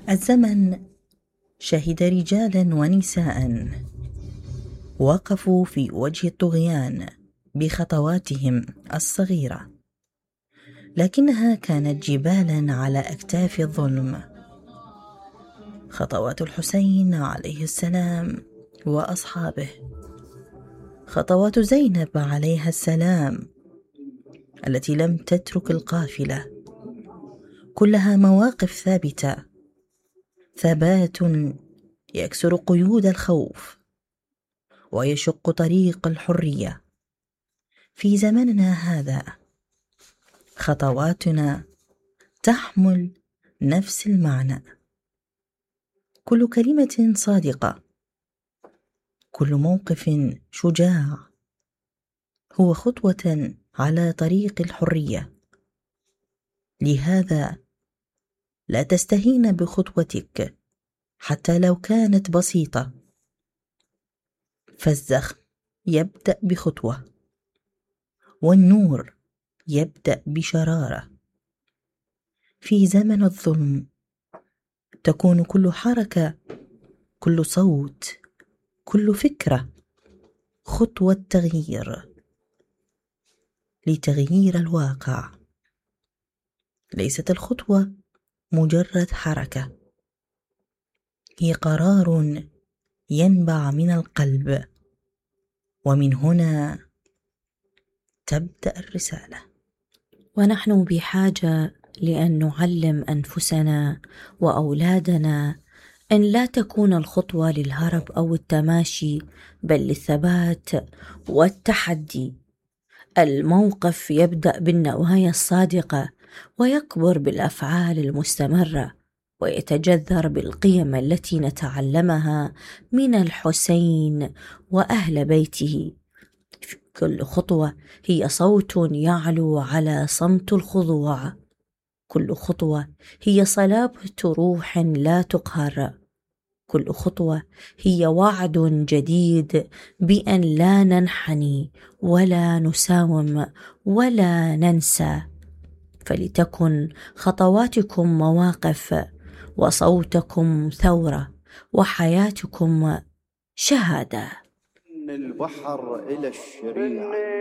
الزمن شهد رجالا ونساء وقفوا في وجه الطغيان بخطواتهم الصغيرة، لكنها كانت جبالا على أكتاف الظلم. خطوات الحسين عليه السلام وأصحابه، خطوات زينب عليها السلام التي لم تترك القافلة، كلها مواقف ثابتة، ثبات يكسر قيود الخوف ويشق طريق الحرية. في زمننا هذا خطواتنا تحمل نفس المعنى، كل كلمة صادقة، كل موقف شجاع هو خطوة على طريق الحرية. لهذا لا تستهين بخطوتك حتى لو كانت بسيطة، فالزخم يبدأ بخطوة، والنور يبدأ بشرارة. في زمن الظلم تكون كل حركة، كل صوت، كل فكرة خطوة تغيير، لتغيير الواقع. ليست الخطوة مجرد حركة، هي قرار ينبع من القلب، ومن هنا تبدأ الرسالة. ونحن بحاجة لأن نعلم أنفسنا وأولادنا أن لا تكون الخطوة للهرب أو التماشي، بل للثبات والتحدي. الموقف يبدأ بالنوايا الصادقة، ويكبر بالأفعال المستمرة، ويتجذر بالقيم التي نتعلمها من الحسين وأهل بيته. كل خطوة هي صوت يعلو على صمت الخضوع، كل خطوة هي صلابة روح لا تقهر، كل خطوة هي وعد جديد بأن لا ننحني ولا نساوم ولا ننسى. فلتكن خطواتكم مواقف، وصوتكم ثورة، وحياتكم شهادة. من البحر إلى الشريعة.